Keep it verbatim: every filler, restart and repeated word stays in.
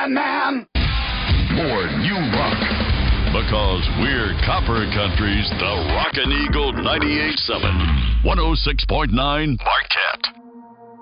on, man! More new rock. Because we're Copper Country's The Rockin' Eagle ninety-eight point seven, one oh six point nine Marquette.